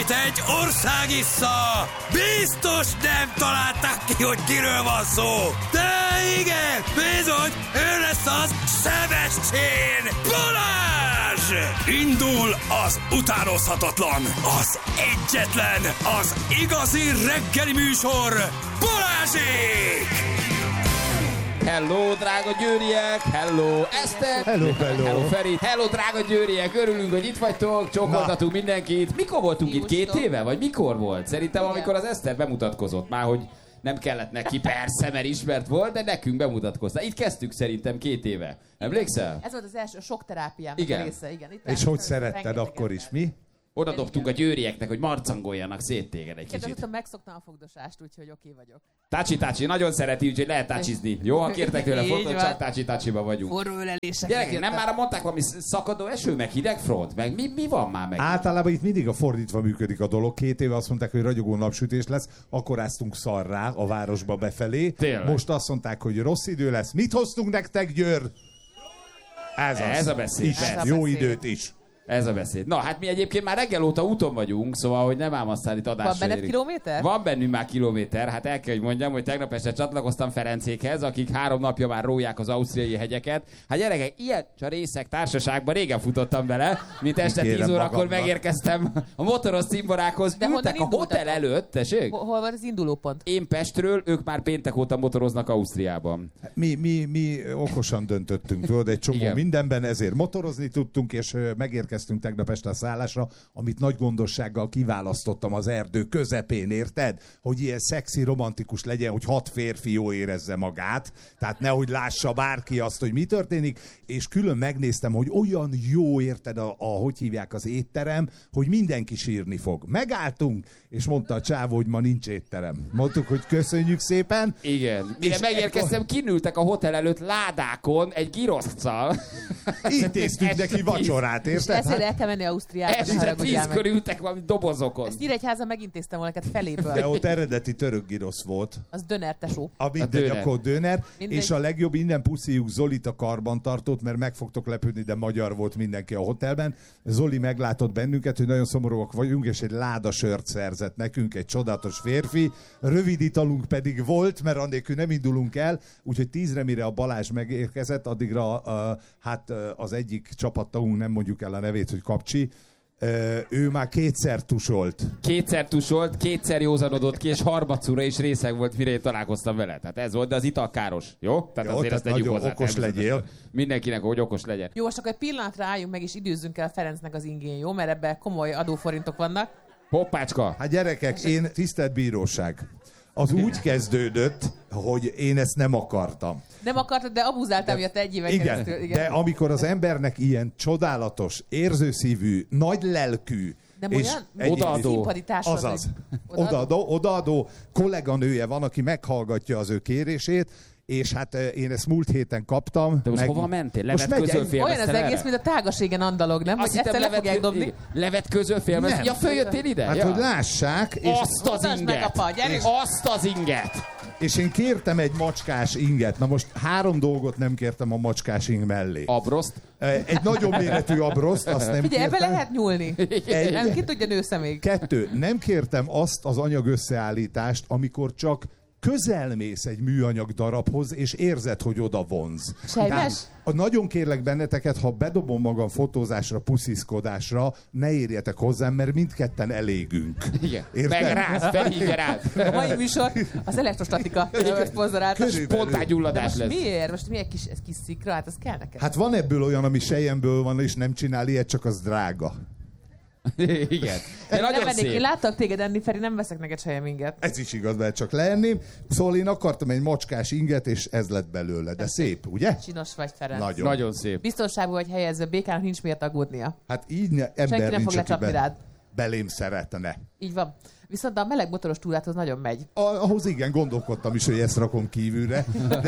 Egy országissza! Biztos nem találták ki, hogy kiről van szó! De igen, bizony, ő lesz az Sebestyén Balázs! Indul az utánozhatatlan, az egyetlen, az igazi reggeli műsor, Balázsék! Hello, drága győriek! Hello, Eszter! Hello. Feri! Hello, drága győriek! Örülünk, hogy itt vagytok, csókoltatunk mindenkit. Mikor voltunk itt? 2 éve? Vagy mikor volt? Szerintem, amikor az Eszter bemutatkozott. Már, hogy nem kellett neki, persze, mert ismert volt, de nekünk bemutatkoztál. Itt kezdtük szerintem 2 éve. Emlékszel? Ez volt az első sok terápiám része. Igen. Itt és hogy szeretted akkor is, mi? Oda dobtunk a győrieknek, hogy marcangoljanak szét téged egy kicsit. Kérdeztem, megszoktam a fogdosást, úgyhogy oké vagyok. Tácsi, nagyon szereti, úgyhogy lehet tácsizni. Jó, ha kértek tőle fotót, csak tácsiba vagyunk. Forró ölelések. Gyerekek, nem már mondták valami szakadó eső, meg hideg front, meg mi van már meg? Általában itt mindig a fordítva működik a dolog. 2 éve azt mondták, hogy ragyogó napsütés lesz, akkor áztunk szarrá a városba befelé. Tényleg? Most azt mondták, hogy rossz idő lesz. Mit hoztunk nektek, Győr? Ez a beszéd. Jó időt is. Ez a beszéd. Na, hát mi egyébként már reggel óta úton vagyunk, szóval, hogy nem ám aztán itt adásra. Van benned kilométer? Van bennünk már kilométer. Hát el kell, hogy mondjam, hogy tegnap este csatlakoztam Ferencékhez, akik 3 napja már róják az ausztriai hegyeket. Hát gyerekek, ilyen részek társaságban régen futottam bele, mint este 10 órakor megérkeztem a motoros cimborákhoz. De ültek a hotel előtt, tessék? Hol van az indulópont? Én Pestről, ők már péntek óta motoroznak Ausztriában. Mi okosan döntöttünk, tudod, egy csomó Igen. mindenben, ezért motorozni tudtunk, és megérkeztünk tegnap este a szállásra, amit nagy gondossággal kiválasztottam az erdő közepén, érted? Hogy ilyen szexi, romantikus legyen, hogy 6 férfi jól érezze magát, tehát nehogy lássa bárki azt, hogy mi történik, és külön megnéztem, hogy olyan jó, érted, hogy hívják az étterem, hogy mindenki sírni fog. Megálltunk, és mondta a csávó, hogy ma nincs étterem. Mondtuk, hogy köszönjük szépen. Igen. Mire megérkeztem, kinültek a hotel előtt ládákon egy giroszccal. Intéztünk neki vacsorát, érted? Ezért el kell menni Ausztriába. Este 10-kor ültek valami dobozokon. Ezt Nyíregyházan megintéztem volna neked feléből. De ott eredeti török girosz volt. Az döner, tesó. A mindegy, akkor döner. Mindegy. És a legjobb, innen puszíjuk Zolit, a karbantartót, mert meg fogtok lepődni, de magyar volt mindenki a hotelben. Zoli meglátott bennünket, hogy nagyon szomorúak vagyunk, és egy láda sört szerzett nekünk, egy csodálatos férfi. Rövid italunk pedig volt, mert annélkül nem indulunk el, úgyhogy 10-re, mire a Balázs megérkezett, addigra az egyik csapattagunk, nem mondjuk el a nevét, hogy Kapcsi, ő már 2-szer tusolt. 2-szer tusolt, 2-szer józanodott ki, és harmadszorra is részeg volt, mire én találkoztam vele. Tehát ez volt, de az ital káros, jó? Tehát jó, azért ezt tegyük nagyon hozzá. okos legyél. Mindenkinek, hogy okos legyen. Jó, most akkor egy pillanatra álljunk meg, és időzzünk el Ferencnek az ingén, jó? Mert ebben komoly adóforintok vannak. Hoppácska! Hát gyerekek, én tisztelt bíróság. Az úgy kezdődött, hogy én ezt nem akartam. Nem akartad, de abuzáltál miatt 1 éven keresztül. Igen, de amikor az embernek ilyen csodálatos, érzőszívű, nagy lelkű, nem és olyan odaadó. színpadi társad, azaz, odaadó kolléganője van, aki meghallgatja az ő kérését, és hát én ezt múlt héten kaptam. De most hova mentél? Most olyan az egész, mint a tágaségen andalog, nem? Azt Hogy ezt le fogják dobni. Levetkőzőfélmeztél? Ja, följöttél ide? Hát, ja. hogy lássák. És Azt az Mutasd meg, inget! apa, gyerünk! Azt az inget! És én kértem egy macskás inget. Na most 3 dolgot nem kértem a macskás ing mellé. Abroszt? Egy nagyobb méretű abroszt, azt nem Figyelj, ebbe kértem. lehet nyúlni. Nem, ki tudja nőszemély. 2. Nem kértem azt az anyag összeállítást, amikor csak közelmész egy műanyag darabhoz, és érzed, hogy oda vonz. Sejmes? Nagyon kérlek benneteket, ha bedobom magam fotózásra, pusziszkodásra, ne érjetek hozzám, mert mindketten elégünk. Igen. Érted? Megráz, felhívja rád. A mai műsor az elektrostatika. Spontángyulladás lesz. Miért? Most milyen kis, ez kis szikra? Hát az kell neked. Hát van ebből olyan, ami selyemből van, és nem csinál ilyet, csak az drága. Igen. De nagyon Én szép. láttak téged enni, Feri, nem veszek neked sejem inget. Ez is igaz, mert csak leenném. Szóval én akartam egy macskás inget, és ez lett belőle. De szép, ugye? Csinos vagy, Ferenc. Nagyon. Nagyon szép. Biztonságban vagy helyezve, békának nincs miért aggódnia. Hát így ember Senki nem nincs, fog lecsapni aki rád. belém szeretne. Így van. Viszont a meleg motoros túráthoz nagyon megy. Ahhoz igen, gondolkodtam is, hogy ezt rakom kívülre.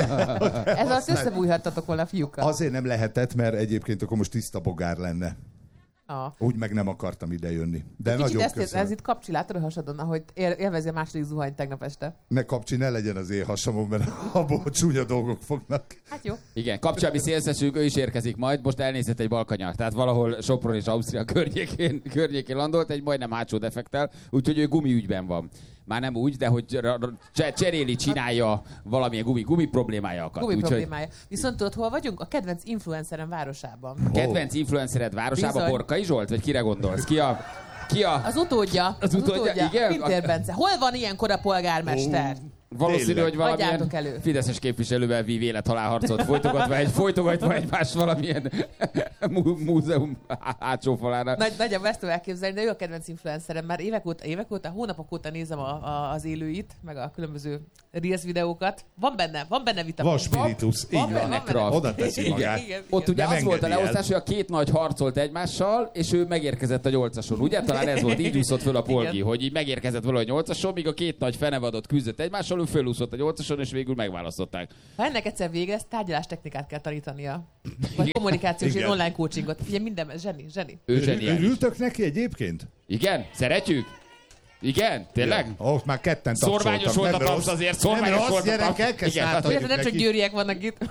Ez azt összebújhattatok volna a fiúkkal. Azért nem lehetett, mert egyébként akkor most tiszta bogár lenne. Úgy meg nem akartam idejönni. De Kicsit nagyon ez köszönöm. itt kapcsi, látod a hasadon, ahogy élvezi a második zuhanyt tegnap este. Ne kapcsi, ne legyen az én hasamon, mert abból csúnya dolgok fognak. Hát jó. Igen, kapcsolmi szélszesünk, ő is érkezik majd, most elnézett egy balkanyar. Tehát valahol Sopron és Ausztria környékén landolt, egy majdnem hátsó defektel, úgyhogy ő gumiügyben van. Már nem úgy, de hogy csinálja valamilyen gumi problémája akad. Gumi problémája. Viszont tudod, hol vagyunk? A kedvenc influencerem városában. Kedvenc influencered városában Bizony. Borkai Zsolt? Vagy kire gondolsz? Ki a... Az utódja. Az utódja, igen? Pintér Bence. Hol van ilyenkor a polgármester? Valószínű, Tényleg. hogy valamilyen Adjátok elő. fideszes képviselővel vív élet-halálharcot folytogatva egymás valamilyen múzeum hátsó falára. Nagyjából ezt tudom elképzelni, de ő a kedvenc influencerem. Már évek óta, hónapok óta nézem az élőit, meg a különböző Reels videókat. Van benne vitamin. Van spiritus, így van. benne kraft. Oda teszi magát. Igen. Ott ugye Nem az volt a engedi el. leosztás, hogy a két nagy harcolt egymással, és ő megérkezett a 8-ason. Ugye? Talán ez volt, így úszott föl a polgi, Igen. hogy így megérkezett valahogy a 8-ason, míg a két nagy fenevadott küzdött egymással, ő fölúszott a 8-ason, és végül megválasztották. Ha ennek egyszer vége lesz, tárgyalástechnikát kell tanítania. Vagy kommunikációs, Igen. és online coachingot. Figyelj, minden, zseni. Ő zseniális. Örültök neki egyébként? Igen? Szeretjük? Igen? Tényleg? Ja. Ott már ketten tapsoltak. Szorványos volt a Nem tapsz rossz. azért, Nem szorványos rossz, volt a gyerekek, tapsz. ezt Igen, átadjuk Ugye, nem csak neki. győriek vannak itt.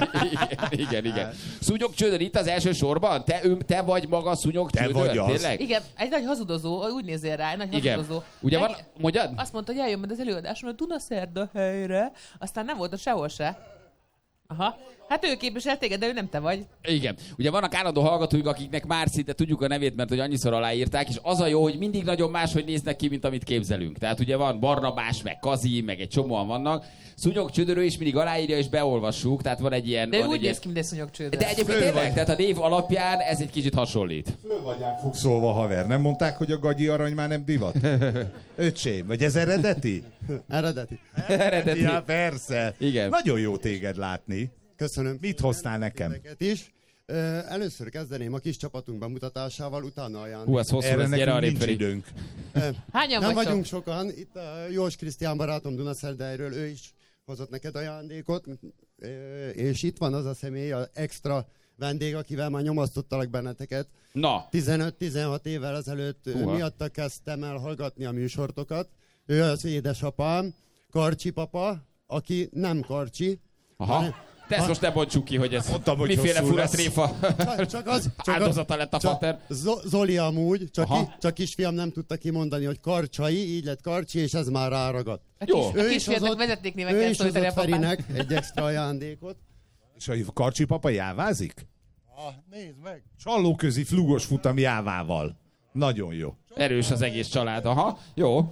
igen. Szúnyog Csődör itt az első sorban? Te vagy maga Szúnyog Te Csődör? vagy az. Tényleg? Igen, egy nagy hazudozó, úgy nézzél rá, egy nagy Igen. hazudozó. Ugye van, mondjad? Azt mondta, hogy eljön majd az előadáson a Dunaszerda helyre, aztán nem volt ott sehol se. Aha. Hát ő képvisel téged, de ő nem te vagy. Igen. Ugye vannak állandó hallgatóink, akiknek már szinte tudjuk a nevét, mert hogy annyiszor aláírták, és az a jó, hogy mindig nagyon máshogy néznek ki, mint amit képzelünk. Tehát ugye van Barnabás, meg Kazi, meg egy csomóan vannak. Szúnyog Csődör is mindig aláírja, és beolvassuk, tehát van egy ilyen... De ő van úgy egy néz ilyen... ki, mint egy szúnyogcsődör. De egyébként tényleg, tehát a név alapján ez egy kicsit hasonlít. Föl vagyán fogszolva, haver. Nem mondták, hogy a gagyi arany már nem divat? Öcsém, vagy ez eredeti? Eredeti. Eredeti. Ja, persze. Igen. Nagyon jó téged látni. Köszönöm. Mit hoztál nekem? Ezeket is. Először kezdeném a kis csapatunk bemutatásával, utána ajándék. Hú, ez hosszú, Erre ez gyere nekünk arrébb nincs felé. időnk. Hányan Nem vagytok? vagyunk sokan. Itt a Jós Krisztián barátom Dunaszerdeiről, ő is hozott neked ajándékot. És itt van az a személy, az extra vendég, akivel már nyomasztottalak benneteket. Na, 15-16 évvel ezelőtt Húha. miatta kezdtem el hallgatni a műsortokat. Ő az édesapám, Karcsi papa, aki nem Karcsi. aha. De ezt most ne bontsuk ki, hogy ez Mondtam, hogy miféle hosszú fura lesz. tréfa Csak áldozata lett a fater. Zoli amúgy, Aha. csak kisfiam nem tudta kimondani, hogy Karcsai, így lett Karcsi, és ez már ráragadt. Jó. A kisfiatnak vezetéknéven ő kell is szólítani a hozott papát. Ferinek egy extra ajándékot. És a Karcsi papa jávázik? Nézd meg! Csallóközi flugos futam jávával. Nagyon jó. Erős az egész család, aha. Jó.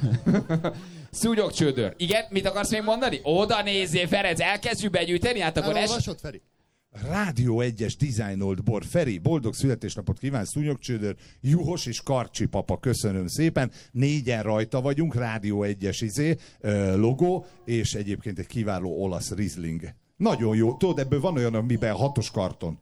Szúnyog Csődör. Igen, mit akarsz még mondani? Oda nézzél, Ferenc, elkezdjük begyűjteni, hát akkor Elolvasod, Feri? Rádió 1-es dizájnolt bor. Feri, boldog születésnapot kíván, Szúnyogcsődör, Juhos és Karcsi papa, köszönöm szépen. 4-en rajta vagyunk, Rádió 1-es logó, és egyébként egy kiváló olasz Riesling. Nagyon jó. Tudod, ebből van olyan, amiben 6-os karton.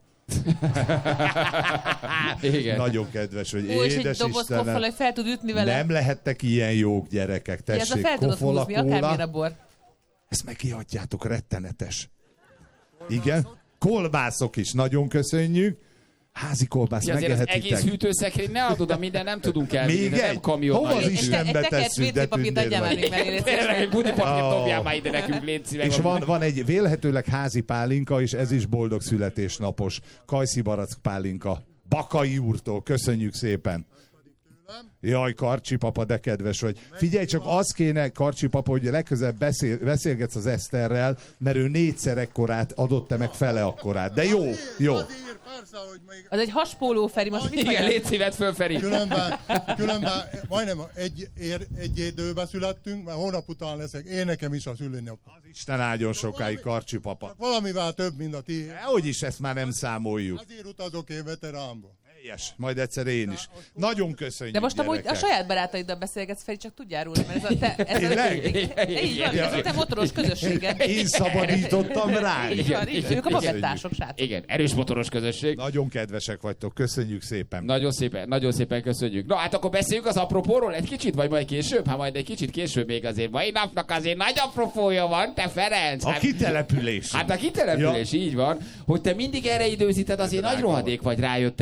Igen. Nagyon kedves, hogy Ó, és egy édes doboz koffal, Istenem. hogy fel tud ütni vele. Nem lehettek ilyen jók gyerekek. Ez a Tessék, fel tudod kofola, húzni, akármilyen a kóla. bor. Ezt megihatjátok, rettenetes. Igen? Kolbászok is, nagyon köszönjük. Házi kolbász, Ja, azért az egész megehetitek. hűtőszekrény ne adod, minden nem tudunk elvinni, Még de nem egy? kamionnal Hova az jöttünk. Istenbe Egy tekert tesszük, de WC-papírt tündér adjál már vagy. még mellé, légy Tényleg, egy budipapírt Ó. dobjál már ide nekünk, légy szíves. És van egy vélhetőleg házi pálinka, és ez is boldog születésnapos. Kajszi barack pálinka. Bakai úrtól, köszönjük szépen. Jaj, Karcsi papa, de kedves vagy. Figyelj, csak az kéne, Karcsi papa, hogy legközelebb beszélgetsz az Eszterrel, mert ő 4-szer ekkorát adott, te meg fele akkorát. De jó, jó. Azért, persze, hogy még Az egy haspóló, Feri, most mit Igen, vagy? légy szívet föl, Feri. különben majdnem egy időben születtünk, mert hónap után leszek. Én nekem is a szülőnap. Isten áldjon sokáig, Karcsi papa. Valamivel több, mint a ti. Hogy is ezt már nem számoljuk. Azért utazok én veteránba. Helyes, majd egyszer én is. Nagyon köszönjük, De most amúgy a gyerekek. saját barátaiddal beszélgetsz, Feri, csak tudjál róla, mert ez a te... Ez Tényleg? így van, ez a te motoros közösséged. Én szabadítottam rá. Így van, így van. Ők a babettások, srácok. Igen, erős motoros közösség. Nagyon kedvesek vagytok, köszönjük szépen. Nagyon szépen köszönjük. Na hát akkor beszéljünk az apropóról egy kicsit, vagy majd később? Hát majd egy kicsit később még azért. Mai napnak azért nagy apropója van, te Ferenc. A kitelepülés. Hát a kitelepülés, így van. Hogy te mindig erre időzíted, azért nagy rohadék vagy, rájöttem.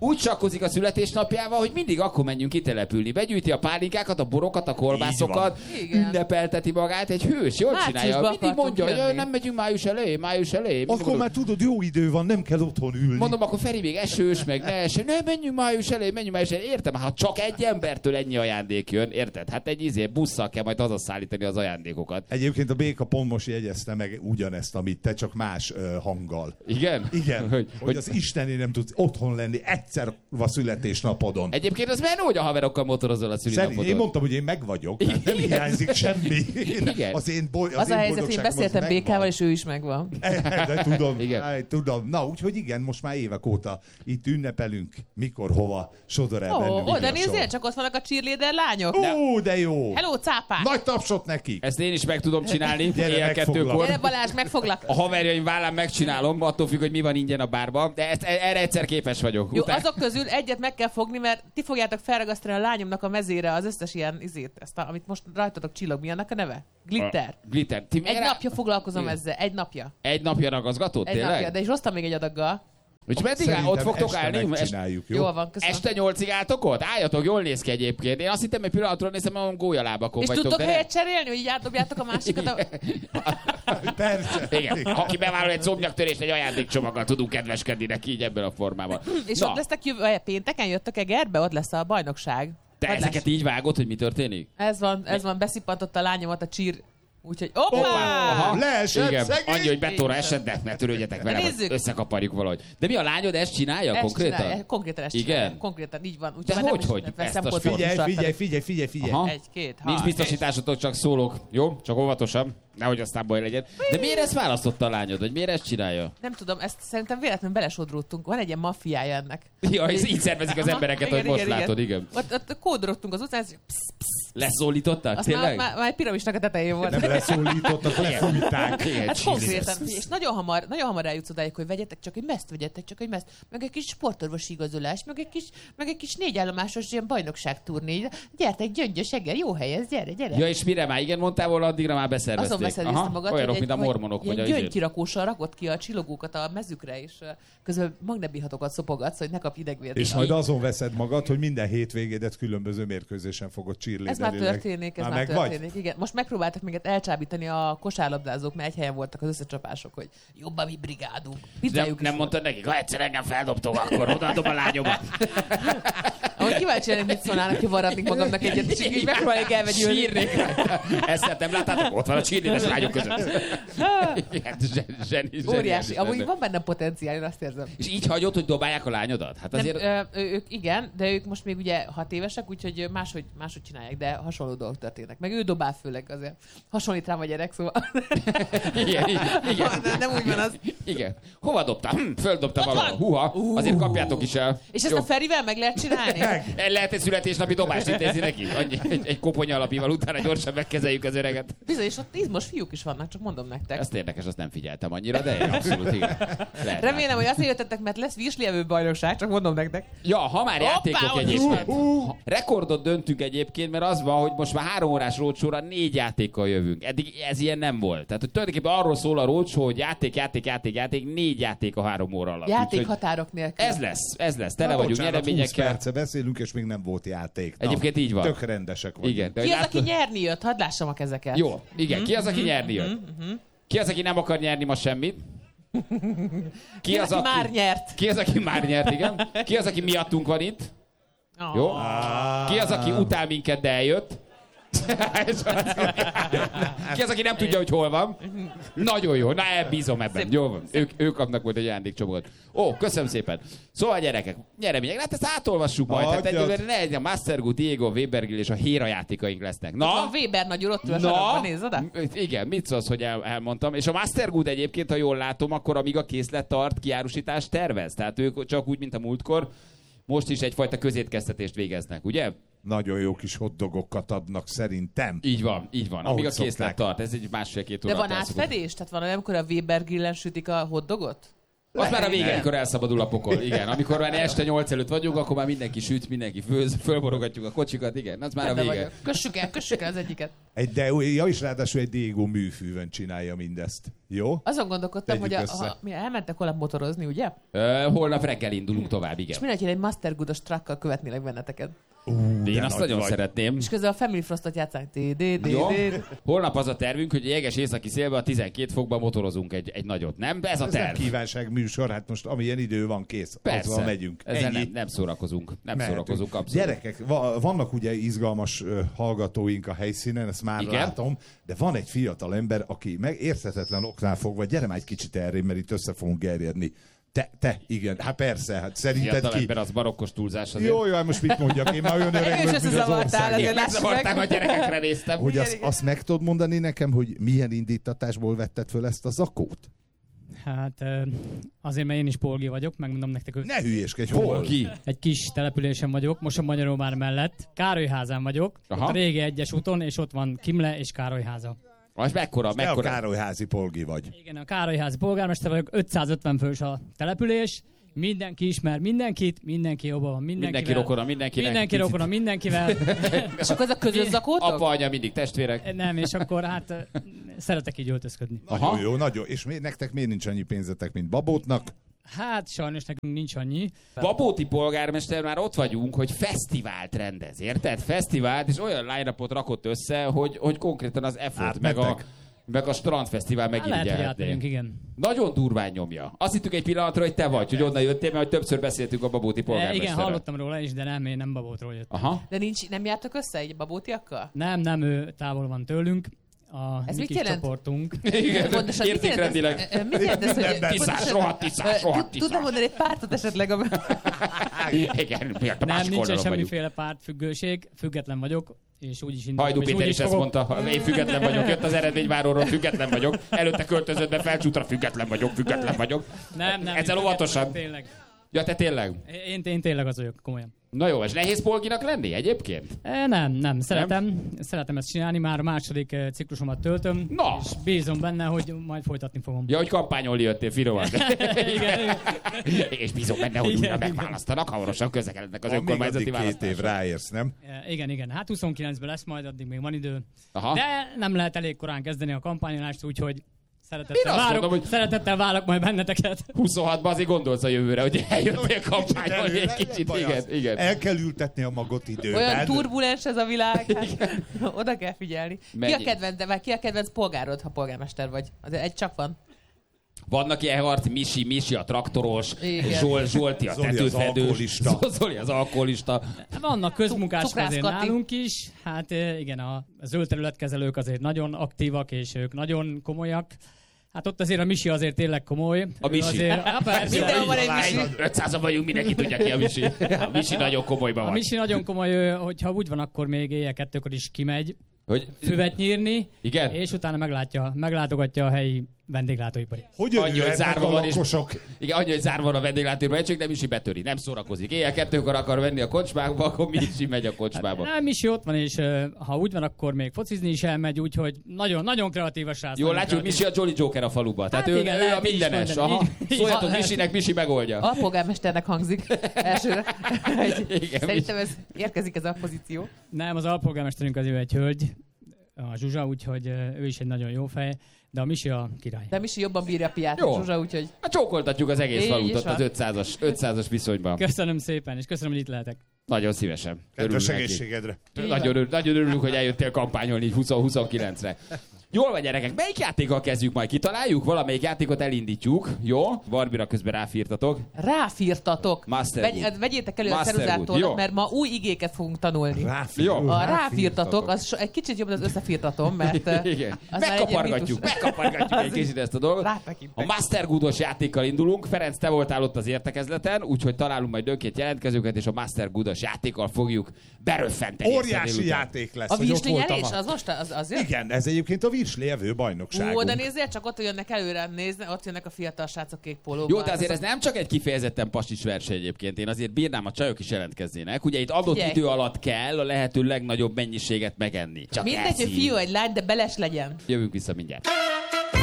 úgy sakkozik a születésnapjával, hogy mindig akkor menjünk kitelepülni. Begyűjti a pálinkákat, a borokat, a kolbászokat, ünnepelteti magát, egy hős, jól csinálja. Mindig mondja, hogy nem megyünk május elején. Akkor már tudod, jó idő van, nem kell otthon ülni. Mondom, akkor Feri még esős, meg ne eső. Ne, menjünk május elején. Értem, hát csak egy embertől ennyi ajándék jön, érted? Hát egy busszal kell majd hazaszállítani az ajándékokat. Egyébként a Béka pont most jegyezte meg ugyanezt, amit te, csak más hanggal. Igen? Igen, hogy az Istené nem tudsz otthon lenni egyszer a születésnapodon. Egyébként az menő, hogy a haverokkal motorozol a szülinapodon. Én mondtam, hogy én meg vagyok, tehát nem hiányzik semmi. Igen. Az a helyzet, hogy én beszéltem Békával, és ő is megvan. De tudom, Igen. tudom. Na, úgyhogy igen, most már évek óta itt ünnepelünk, mikor, hova sodor el bennünk. De nézzél, csak ott vannak a cheerleader lányok. De jó. Hello, cápák! Nagy tapsot nekik. Ezt én is meg tudom csinálni, éjjel megfoglak. 2-kor. Gyere Balázs, megfoglak! A haverjaim vállán megcsinálom, attól függ, hogy mi van ingyen a bárban, de erre egyszer képes vagyok. Jó, azok közül egyet meg kell fogni, mert ti fogjátok felragasztani a lányomnak a mezére az összes ilyen amit most rajtatok csillog. Mi annak a neve? Glitter. Glitter. Egy napja foglalkozom ezzel, egy napja. Egy napja ragaszgatod, Egy tényleg? napja, de is hoztam még egy adaggal. Úgyhogy meddig ott fogtok állni? Megcsináljuk, jó? Jól van, köszönöm. Este 8-ig álltok ott? Álljatok, jól néz ki egyébként. Én azt hittem, egy pillanatra nézem, hogy gólyalábakon És vagytok. tudtok de helyet cserélni, hogy így átdobjátok a másikat? Persze. Igen, aki bevállal egy szomnyaktörést, egy ajándékcsomaggal tudunk kedveskedni neki így ebben a formában. És Na, ott lesztek pénteken, jöttök Egerbe, ott lesz a bajnokság. te ezeket így vágod, hogy mi történik? Ez van, beszippantott a lányomat a csír. Úgyhogy hoppá! Aha. Leesett Igen, szegény. annyi, hogy betóra esett, ne törődjetek vele, vagy Nézzük. összekaparjuk valahogy. De mi a lányod ezt csinálja konkrétan? Csinálja, konkrétan ezt Igen? csinálja. Konkrétan, így van. De Úgyhogy hogy nem ezt veszem a pontot. Figyelj. Aha. 1, 2, 3. Nincs biztosításotok, csak szólok. Jó? Csak óvatosan. Nehogy aztán baj legyen. De miért ezt választotta a lányod? Vagy miért ezt csinálja? Nem tudom, ezt szerintem véletlenül belesodródtunk. Van egy ilyen maffiája ennek. Ja, így szervezik az embereket, hogy most látod, igen. Ott kódorogtunk az utcán, Leszólították? azt Tényleg? már egy piramisnak a tetején volt. Nem leszólítottak, lefújták. Igen, Hát konkrétan, és nagyon hamar eljutsz odáig, hogy vegyetek csak egy meszt, meg egy kis sportorvosi igazolás, meg egy kis 4 állomásos ilyen bajnokságturné. Gyertek, Gyöngyös Eger, jó hely ez, gyere. Ja, és mire már igen mondtál volna, addigra már beszervezték. Azon veszed magad, olyanok, hogy mint a mormonok. ilyen Vagy a izé. gyöngykirakóssal rakott ki a csillogókat a mezükre, és közben magnebihatokat szopogatsz, hogy ne kapj idegvért. És majd azon veszed magad, hogy minden hétvégédet különböző mérkőzésen fogod cheerleaderileg. Ez már történik, igen. Most megpróbáltak minket elcsábítani a kosárlabdázók, mert egy helyen voltak az összecsapások, hogy jobb a mi brigádunk. Nem mondtad nekik, ha egyszer engem feldobtok, akkor odaadom a lányomat. Ahogy kíváncsi lennék, mit szólnának, hogy varratnék magamnak egyet, és így megpróbálják elvegyülni. Sírnék. Ezt nem láttátok? Ott van a cheerleaders lányok között. Zseni. Óriási. Amúgy van benne potenciál, én azt érzem. És így hagyod, hogy dobálják a lányodat? Hát azért... Ők igen, de ők most még ugye 6 évesek, úgyhogy máshogy csinálják, de hasonló dolgok történnek. Meg ő dobál főleg azért. Hasonlít rám a gyerek, szóval... Igen. Nem úgy van az. Igen. Hova dobtál? Földobta valahol. Húha, azért kapjátok is el. És ezt a Ferivel meg lehet csinálni? Lehet egy születésnapi dobást intézni neki? Egy koponya alapival utána gyorsan megkezeljük az öreget. Bizony, és ott izmos fiúk is vannak, csak mondom nektek. Ezt érdekes, azt nem figyeltem annyira, de abszolút igen. Lehet Remélem, hogy azért jöttetek, mert lesz virslievő bajnokság, csak mondom nektek. Ja, ha már játékok egyébként. Rekordot döntünk egyébként, mert az van, hogy most már 3 órás roadshow-ra 4 játékkal jövünk. Eddig ez ilyen nem volt. Tehát hogy tulajdonképpen arról szól a roadshow, hogy játék, 4 játék a 3 óra alatt. Játékhatárok nélkül. Ez lesz. Tele vagyunk 20 nyereményekkel. perce beszélünk, és még nem volt játék. Egyébként így van. Tök rendesek vagyunk. Igen. Ki az, aki nyerni jött? Hadd lássam a kezeket. Jó, igen. Ki az, aki nyerni jött? Ki az, aki nem akar nyerni ma semmit? Ki az, aki már nyert? Ki az, aki már nyert, igen? Ki az, aki miattunk van itt? Jó? Ki az, aki utál minket, de eljött? Ki az, aki nem tudja, hogy hol van? Nagyon jó, na bízom ebben. Jó van. Ők kapnak majd egy ajándékcsomagot. Ó, köszönöm szépen. Szóval gyerekek, nyeremények, hát ezt átolvassuk majd. Hát egyébként ne a Mastergu, Diego, Webergil és a Héra játékaink lesznek. Na? Van Weber nagy úr, ott ül a sarokban, nézd oda. Igen, mit szólsz, hogy elmondtam. És a Mastergood egyébként, ha jól látom, akkor amíg a készlet tart, kiárusítást tervez. Tehát ők csak úgy, mint a múltkor, most is egyfajta közétkeztetést végeznek, ugye? Nagyon jó kis hotdogokat adnak szerintem. Így van. Amíg a készlet szokták. tart, ez egy 1,5-2 óra. De van átfedés? Tehát van olyan, amikor a Weber grillen sütik a hotdogot? Az már a vége, amikor elszabadul a pokol. Igen, amikor már este 8 előtt vagyunk, akkor már mindenki süt, mindenki főz, fölborogatjuk a kocsikat, igen, az már a vége. Kössük el az egyiket. És ráadásul egy Dégó műfűvön csinálja mindezt. Jó? Azon gondolkodtam, Tegyük hogy össze. mi elmentek holnap motorozni, ugye? Holnap reggel indulunk tovább, igen. És mindenki egy Master Good-os truckkal követnélek benneteket. Én azt nagyon szeretném. És közben a Family Frostot játszánk. Jó. Holnap az a tervünk, hogy a jeges északi szélbe a 12 fokban motorozunk egy nagyot, nem? Ez a Ez nem terv. kívánság műsor, hát most amilyen idő van, kész. Persze. Azzal megyünk. Ezzel Ennyi. nem szórakozunk. Nem Mehetünk. szórakozunk abszolút. Gyerekek, vannak ugye izgalmas hallgatóink a helyszínen, ezt már Igen? látom, de van egy fiatal ember, aki meg érthetetlen oknál fogva, gyere már egy kicsit erre, mert itt össze fogunk gerjedni. Te, igen, hát persze, hát szerinted Fiatal ki? ember, az barokkos túlzás azért. Jó, hát most mit mondjak, én már olyan öreg Engem is vagyok, mint az összezavartál, ország. azért lássuk Megzavartál, meg. a gyerekekre néztem. Hogy Igen. azt meg tudod mondani nekem, hogy milyen indítatásból vetted föl ezt a zakót? Hát azért, mert én is polgi vagyok, megmondom nektek, hogy Ne hülyéskedj, hol? Ki? egy kis településen vagyok, Mosonmagyaróvár mellett, Károlyházán vagyok, Aha. ott a régi egyes úton, és ott van Kimle és Károlyháza. Most mekkora? Te a Károlyházi polgi vagy. Igen, a Károlyházi polgármester vagyok, 550 fős a település, mindenki ismer mindenkit, mindenki jobban van mindenkivel. Mindenki rokona mindenkinek. Mindenki Picit. rokona mindenkivel. És akkor ez a közös zakótok? Apa, anya, mindig testvérek. Nem, és akkor hát szeretek így öltözködni. Nagyon jó, nagyon. És nektek miért nincs annyi pénzetek, mint Babótnak? Hát sajnos nekünk nincs annyi. Babóti polgármester, már ott vagyunk, hogy fesztivált rendez, érted? Fesztivált, és olyan line-upot rakott össze, hogy konkrétan az effort, meg a strandfesztivál Hát lehet, hogy átmegyünk, megirigyelhetné. igen. Nagyon durván nyomja. Azt hittük egy pillanatra, hogy te vagy, hogy onnan jöttél, mert hogy többször beszéltünk a Babóti Igen, polgármesterrel. hallottam róla is, de nem, én nem Babótról jöttem. Aha. De nem jártok össze egy babótiakkal? Nem, ő távol van tőlünk. A Ez mi mit kis jelent? csoportunk. Igen, Pontosan, mit jelent ez? értékrendileg. Mit jelent ez, hogy... Tiszás, rohadt tiszás. Tudnám mondani egy pártot esetleg? Igen, miért a Nem, másik nincsen oldalon vagyunk. semmiféle pártfüggőség, független vagyok, és úgy is indulom. Hajdú és Péter úgy is ezt fogok. mondta, én független vagyok, jött az eredményváróról, független vagyok, előtte költözött be felcsútra, független vagyok. Nem, Ezzel én óvatosan. független, Tényleg. Ja, te tényleg? Én tényleg az vagyok, komolyan. Na jó, és nehéz polginak lenni egyébként? Nem, szeretem ezt csinálni, már a második ciklusomat töltöm, Na! és bízom benne, hogy majd folytatni fogom. Ja, hogy kampányolni jöttél finoman. Igen. És bízom benne, hogy Igen, újra igen. megválasztanak, hamarosan közlekednek az Van még önkormányzati addig 2 év választásra. ráérsz, nem? Igen, hát 29-ben lesz majd, addig még van idő. Aha. De nem lehet elég korán kezdeni a kampányolást, úgyhogy Én szeretettel azt mondom, hogy- szeretettel várok majd benneteket. 26-ban azért gondolsz a jövőre, hogy eljöttél kampányolni egy kicsit. Igen. El kell ültetni a magot időben. Olyan turbulens ez a világ, hát, oda kell figyelni. Mennyi? Ki a kedvenc polgárod, ha polgármester vagy? Azért egy csak van. Vannak ilyen harci, Misi a traktoros, Igen. Zsolti a Zoli az tetőfedős, alkoholista. Zoli az alkoholista. Vannak közmunkások Cukrász azért Kati. nálunk is. Hát igen, a zöld területkezelők azért nagyon aktívak, és ők nagyon komolyak. Hát ott azért a Misi azért tényleg komoly. A Ő Misi. Azért, Mindenhol van egy Misi. Misi. 500-an vagyunk, mindenki tudja ki a Misi. A Misi nagyon komolyban a van. Misi nagyon komoly, ő, hogyha úgy van, akkor még éjjel 2-kor is kimegy Hogy... füvet nyírni, Igen? és utána meglátogatja a helyi vendéglátóipari. Hogy Annyi, hogy örülhetnek zárva a van, és lakosok? igen, annyi, hogy zárva van a vendéglátóipari, csak nem is betöri, nem szórakozik. Éjjel 2-kor akar venni a kocsmába, akkor Misi megy a kocsmába. Nem, Misi ott van, és ha úgy van, akkor még focizni is elmegy, úgyhogy nagyon, nagyon kreatív a srác. Jól nagyon látjuk, kreatív. Misi a Jolly Joker a faluba. Tehát Hát ő, igen, ő a lehet így is mindenes. mondani. Aha. Így Szóljatok lehet. Misinek, Misi megoldja. Alpolgármesternek hangzik elsőre. Igen, Szerintem ez érkezik ez a pozíció. Nem, az alpolgármesterünk az ő egy hölgy, a Zsuzsa, úgyhogy ő is egy nagyon jó fej, de a Misi a király. De Misi jobban bírja a piát, Jó. mint Zsuzsa, úgyhogy... Hát csókoltatjuk az egész Így falut is ott van. az 500-as viszonyban. Köszönöm szépen, és köszönöm, hogy itt lehetek. Nagyon szívesen. Kedves Örülünk neki. egészségedre. Nagyon örülünk, hogy eljöttél kampányolni így 20-29-re. Jól van, gyerekek, melyik játékkal kezdjük majd? Kitaláljuk? Valamelyik játékot elindítjuk. Jó? Barbira közben ráfírtatok. Ráfírtatok. Master Good. Vegyétek elő a Master Good. Jó. ceruzától, mert ma új igéket fogunk tanulni. Jó. A ráfírtatok, az egy kicsit jobb, mint az összefírtatom, mert Igen. az már egy ilyen Megkapargatjuk mítus. egy kicsit ezt a dolgot. Rátekintek. A Master Good-os játékkal indulunk. Ferenc, te voltál ott az értekezleten, úgyhogy találunk majd önként jelentkezőket, és a Master Good-os játékkal fogjuk beröffenteni. ezt a Óriási délután. játék lesz, A hogy ott virsli voltam. nyerés, az most az jön? Igen, ez egyébként a virsli jövő Ú, bajnokságunk. oda nézzél, csak ott jönnek előre nézni, ott jönnek a fiatal srácok kék pólóban. Jó, de azért ez nem csak egy kifejezetten pastis verseny egyébként. Én azért bírnám, a csajok is jelentkeznének. Ugye itt adott Figyelj. idő alatt kell a lehető legnagyobb mennyiséget megenni. Csak Mindegy, hogy eszi. fiú, egy lány, de beles legyen. Jövünk vissza mindjárt.